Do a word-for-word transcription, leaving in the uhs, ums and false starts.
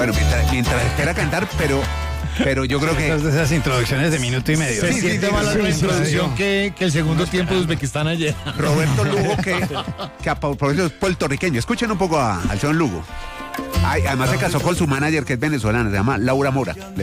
Bueno, mientras, mientras espera cantar, pero... Pero yo creo que... Esas, esas introducciones de minuto y medio. Se Sí, siente sí, más sí, la sí, introducción sí. que, que el segundo tiempo de Uzbekistán ayer. Roberto Lugo, que, que a propósito es puertorriqueño. Escuchen un poco a- al señor Lugo. Ay, además se casó con su manager, que es venezolana, se llama Laura Mora. Le